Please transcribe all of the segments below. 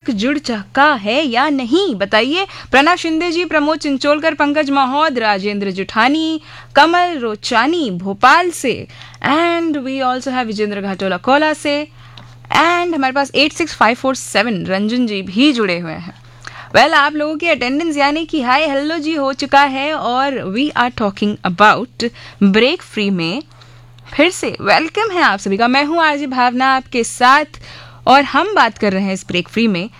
जुड़ चुका है या नहीं, बताइए। प्रणव शिंदे जी, प्रमोद चिंचोलकर, पंकज महोद, राजेंद्र जुठानी, कमल रोचानी भोपाल से, and we also have Vijendra घाटोला Cola से, एंड हमारे पास 86547 रंजन जी भी जुड़े हुए हैं। वेल, आप लोगों की अटेंडेंस यानी कि हाय हेलो जी हो चुका है, और we are talking about break free में फिर से वेलकम है आप सभी का। मैं हूं आरजे भावना आपके साथ, और हम बात कर रहे हैं इस ब्रेक फ्री में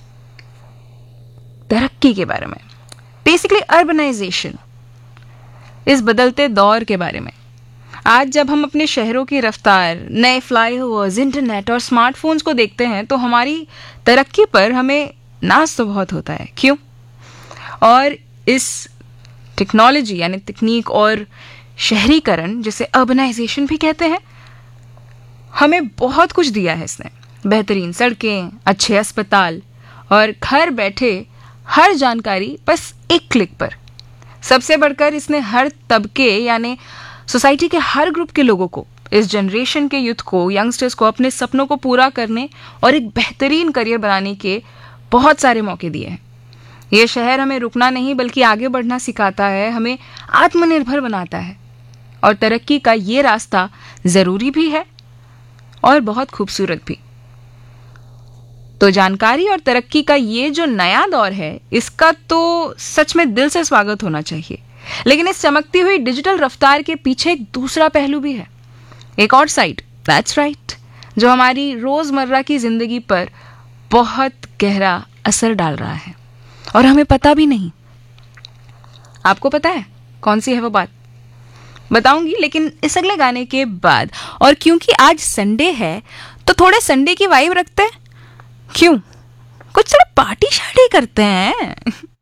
तरक्की के बारे में, बेसिकली अर्बनाइजेशन, इस बदलते दौर के बारे में। आज जब हम अपने शहरों की रफ्तार, नए फ्लाईओवर्स, इंटरनेट और स्मार्टफोन्स को देखते हैं तो हमारी तरक्की पर हमें नाज तो बहुत होता है। क्यों? और इस टेक्नोलॉजी यानी तकनीक और शहरीकरण, जिसे अर्बनाइजेशन भी कहते हैं, हमें बहुत कुछ दिया है इसने। बेहतरीन सड़कें, अच्छे अस्पताल और घर बैठे हर जानकारी बस एक क्लिक पर। सबसे बढ़कर इसने हर तबके यानी सोसाइटी के हर ग्रुप के लोगों को, इस जनरेशन के यूथ को, यंगस्टर्स को अपने सपनों को पूरा करने और एक बेहतरीन करियर बनाने के बहुत सारे मौके दिए हैं। ये शहर हमें रुकना नहीं बल्कि आगे बढ़ना सिखाता है, हमें आत्मनिर्भर बनाता है, और तरक्की का ये रास्ता जरूरी भी है और बहुत खूबसूरत भी। तो जानकारी और तरक्की का ये जो नया दौर है, इसका तो सच में दिल से स्वागत होना चाहिए। लेकिन इस चमकती हुई डिजिटल रफ्तार के पीछे एक दूसरा पहलू भी है, एक और साइड, दैट्स राइट, जो हमारी रोजमर्रा की जिंदगी पर बहुत गहरा असर डाल रहा है और हमें पता भी नहीं। आपको पता है कौन सी है वो बात? बताऊंगी, लेकिन इस अगले गाने के बाद। और क्योंकि आज संडे है तो थोड़े संडे की वाइब रखते हैं। क्यों? कुछ थोड़ा पार्टी शार्टी करते हैं।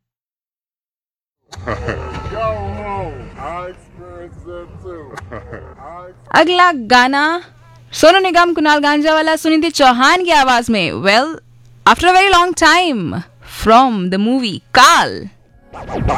अगला गाना सोनू निगम, कुणाल गांजावाला, सुनिधि चौहान की आवाज में, well after a very long time, from the movie काल।